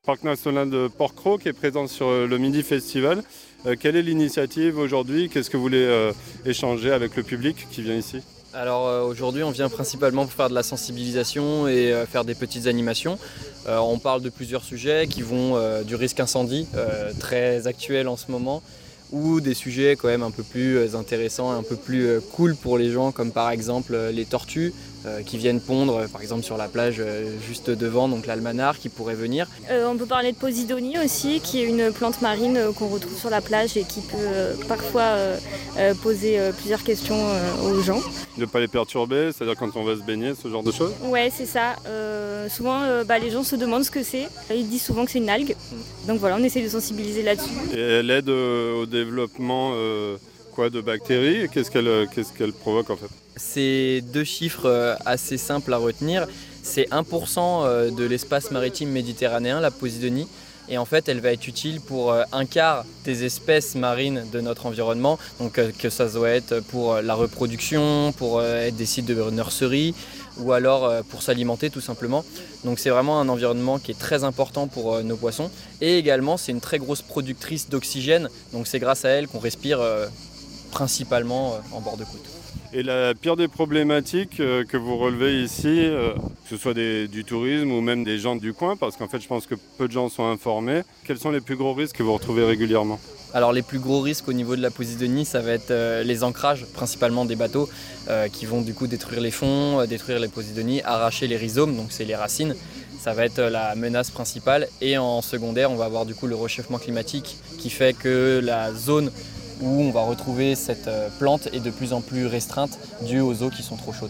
Parc national de Porquerolles qui est présent sur le Midi Festival. Quelle est l'initiative aujourd'hui? Qu'est-ce que vous voulez échanger avec le public qui vient ici? Alors aujourd'hui on vient principalement pour faire de la sensibilisation et faire des petites animations. On parle de plusieurs sujets qui vont du risque incendie, très actuel en ce moment, ou des sujets quand même un peu plus intéressants, un peu plus cool pour les gens, comme par exemple les tortues qui viennent pondre par exemple sur la plage juste devant, donc l'Almanar qui pourrait venir. On peut parler de Posidonie aussi, qui est une plante marine qu'on retrouve sur la plage et qui peut parfois poser plusieurs questions aux gens. Ne pas les perturber, c'est-à-dire quand on va se baigner, ce genre de choses? Ouais, c'est ça. Souvent, les gens se demandent ce que c'est. Ils disent souvent que c'est une algue. Donc voilà, on essaie de sensibiliser là-dessus. Et elle aide au développement de bactéries? Qu'est-ce qu'elle provoque en fait? C'est deux chiffres assez simples à retenir. C'est 1% de l'espace maritime méditerranéen, la Posidonie. Et en fait, elle va être utile pour un quart des espèces marines de notre environnement. Donc que ça doit être pour la reproduction, pour être des sites de nurserie ou alors pour s'alimenter tout simplement. Donc c'est vraiment un environnement qui est très important pour nos poissons. Et également, c'est une très grosse productrice d'oxygène. Donc c'est grâce à elle qu'on respire principalement en bord de côte. Et la pire des problématiques que vous relevez ici, que ce soit du tourisme ou même des gens du coin, parce qu'en fait je pense que peu de gens sont informés, quels sont les plus gros risques que vous retrouvez régulièrement? Alors les plus gros risques au niveau de la Posidonie, ça va être les ancrages, principalement des bateaux, qui vont du coup détruire les fonds, détruire les Posidonies, arracher les rhizomes, donc c'est les racines. Ça va être la menace principale. Et en secondaire, on va avoir du coup le réchauffement climatique qui fait que la zone où on va retrouver cette plante est de plus en plus restreinte due aux eaux qui sont trop chaudes.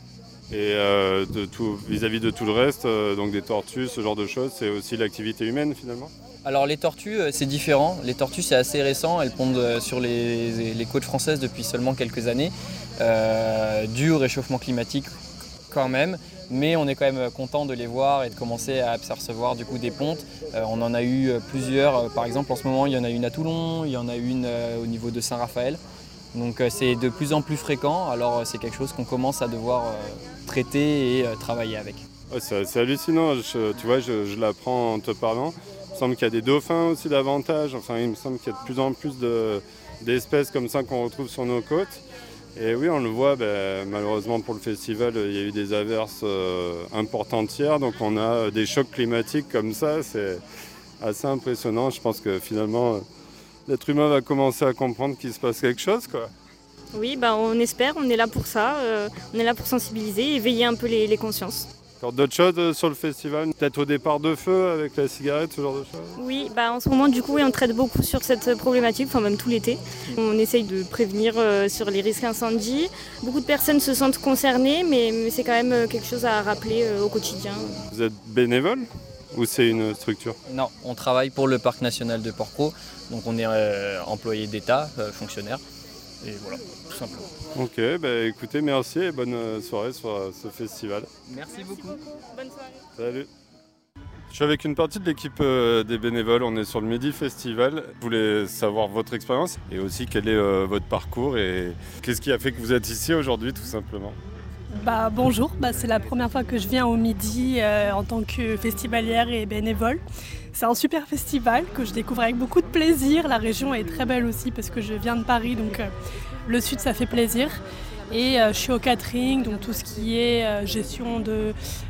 Et vis-à-vis de tout le reste, donc des tortues, ce genre de choses, c'est aussi l'activité humaine finalement? Alors les tortues, c'est différent. Les tortues, c'est assez récent. Elles pondent sur les côtes françaises depuis seulement quelques années, dû au réchauffement climatique quand même. Mais on est quand même content de les voir et de commencer à apercevoir du coup des pontes. On en a eu plusieurs. Par exemple, en ce moment, il y en a une à Toulon, il y en a une au niveau de Saint-Raphaël. Donc c'est de plus en plus fréquent. Alors c'est quelque chose qu'on commence à devoir traiter et travailler avec. Ouais, c'est hallucinant. Tu vois, je l'apprends en te parlant. Il me semble qu'il y a des dauphins aussi davantage. Enfin, il me semble qu'il y a de plus en plus d'espèces comme ça qu'on retrouve sur nos côtes. Et oui, on le voit, malheureusement pour le festival, il y a eu des averses importantes hier. Donc on a des chocs climatiques comme ça. C'est assez impressionnant. Je pense que finalement, l'être humain va commencer à comprendre qu'il se passe quelque chose, quoi. Oui, on espère, on est là pour ça. On est là pour sensibiliser et éveiller un peu les consciences. Encore d'autres choses sur le festival? Peut-être au départ de feu avec la cigarette, ce genre de choses? Oui, en ce moment, du coup, on traite beaucoup sur cette problématique, même tout l'été. On essaye de prévenir sur les risques incendies. Beaucoup de personnes se sentent concernées, mais c'est quand même quelque chose à rappeler au quotidien. Vous êtes bénévole ou c'est une structure? Non, on travaille pour le parc national de Porquerolles. Donc on est employé d'État, fonctionnaire. Et voilà, tout simplement. Ok, écoutez, merci et bonne soirée sur ce festival. Merci beaucoup. Bonne soirée. Salut. Je suis avec une partie de l'équipe des bénévoles, on est sur le Midi Festival. Je voulais savoir votre expérience et aussi quel est votre parcours et qu'est-ce qui a fait que vous êtes ici aujourd'hui tout simplement? Bonjour, c'est la première fois que je viens au Midi en tant que festivalière et bénévole. C'est un super festival que je découvre avec beaucoup de plaisir. La région est très belle aussi parce que je viens de Paris, donc le sud ça fait plaisir. Et je suis au catering, donc tout ce qui est gestion de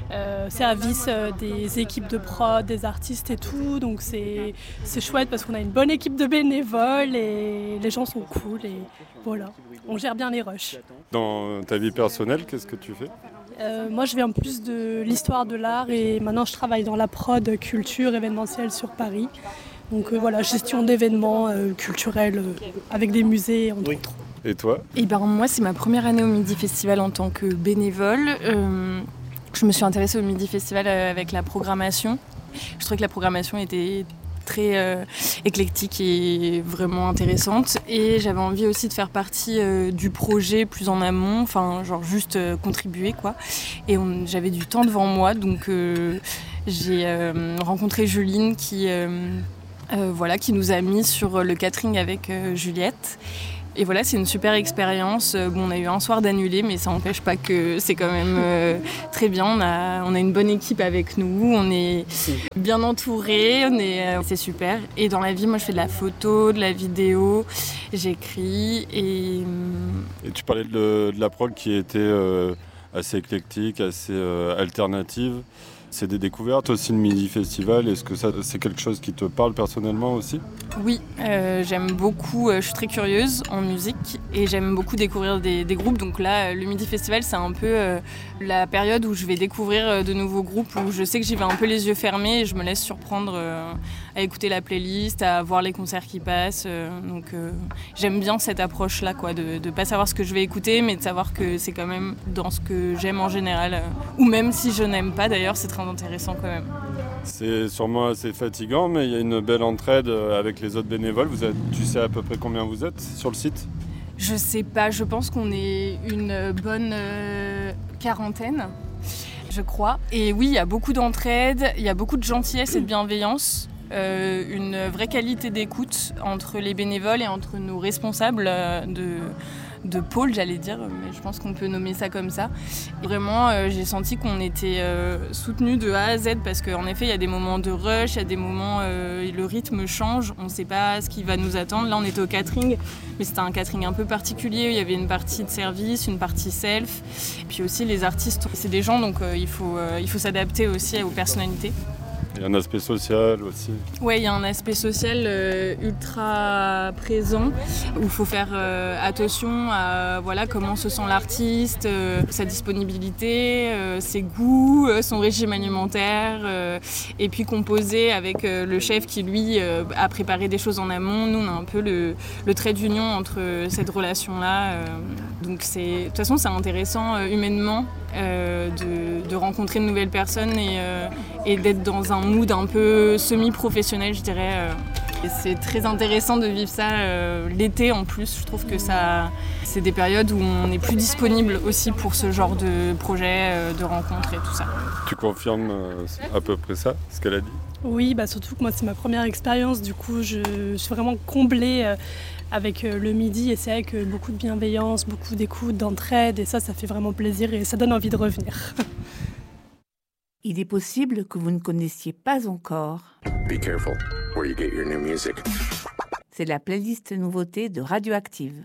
service des équipes de prod, des artistes et tout. Donc c'est chouette parce qu'on a une bonne équipe de bénévoles et les gens sont cool et voilà, on gère bien les rushs. Dans ta vie personnelle, qu'est-ce que tu fais? Moi je viens plus de l'histoire de l'art et maintenant je travaille dans la prod culture événementielle sur Paris. Donc gestion d'événements culturels avec des musées entre autres. Et toi? Moi, c'est ma première année au Midi Festival en tant que bénévole. Je me suis intéressée au Midi Festival avec la programmation. Je trouvais que la programmation était très éclectique et vraiment intéressante. Et j'avais envie aussi de faire partie du projet plus en amont, juste contribuer, quoi. Et j'avais du temps devant moi, donc j'ai rencontré Juline qui nous a mis sur le catering avec Juliette. Et voilà, c'est une super expérience. Bon, on a eu un soir d'annulé, mais ça n'empêche pas que c'est quand même très bien. On a une bonne équipe avec nous, on est bien entourés, c'est super. Et dans la vie, moi je fais de la photo, de la vidéo, j'écris et tu parlais de la prog qui était assez éclectique, assez alternative. C'est des découvertes aussi, le Midi Festival. Est-ce que ça, c'est quelque chose qui te parle personnellement aussi ? Oui, j'aime beaucoup, je suis très curieuse en musique et j'aime beaucoup découvrir des groupes. Donc là, le Midi Festival, c'est un peu la période où je vais découvrir de nouveaux groupes, où je sais que j'y vais un peu les yeux fermés et je me laisse surprendre à écouter la playlist, à voir les concerts qui passent. Donc j'aime bien cette approche-là, quoi, de ne pas savoir ce que je vais écouter, mais de savoir que c'est quand même dans ce que j'aime en général. Ou même si je n'aime pas, d'ailleurs, c'est très intéressant quand même. C'est sûrement assez fatigant, mais il y a une belle entraide avec les autres bénévoles. Tu sais à peu près combien vous êtes sur le site ? Je sais pas, je pense qu'on est une bonne quarantaine, je crois. Et oui, il y a beaucoup d'entraide, il y a beaucoup de gentillesse et de bienveillance, une vraie qualité d'écoute entre les bénévoles et entre nos responsables de pôle, j'allais dire, mais je pense qu'on peut nommer ça comme ça. Et vraiment, j'ai senti qu'on était soutenus de A à Z parce qu'en effet, il y a des moments de rush, il y a des moments le rythme change, on ne sait pas ce qui va nous attendre. Là, on était au catering, mais c'était un catering un peu particulier. Il y avait une partie de service, une partie self. Et puis aussi, les artistes, c'est des gens, donc il faut s'adapter aussi aux personnalités. Il y a un aspect social aussi. Oui, il y a un aspect social ultra présent où il faut faire attention à comment se sent l'artiste, sa disponibilité, ses goûts, son régime alimentaire, et puis composer avec le chef qui lui a préparé des choses en amont. Nous, on a un peu le trait d'union entre cette relation-là. Donc de toute façon, c'est intéressant humainement de rencontrer de nouvelles personnes et d'être dans un mood un peu semi-professionnel, je dirais. Et c'est très intéressant de vivre ça l'été en plus. Je trouve que c'est des périodes où on est plus disponible aussi pour ce genre de projet, de rencontres et tout ça. Tu confirmes à peu près ça, ce qu'elle a dit ? Oui, surtout que moi c'est ma première expérience, du coup je suis vraiment comblée avec le Midi et c'est vrai que beaucoup de bienveillance, beaucoup d'écoute, d'entraide et ça fait vraiment plaisir et ça donne envie de revenir. Il est possible que vous ne connaissiez pas encore. Be careful where you get your new music. C'est la playlist nouveauté de Radioactive.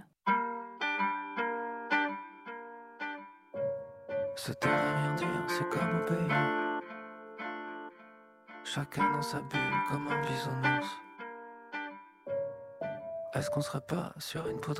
Se taire et rien dire, c'est comme au pays. Chacun dans sa bulle, comme un bisounours. Est-ce qu'on serait pas sur une poudrière ?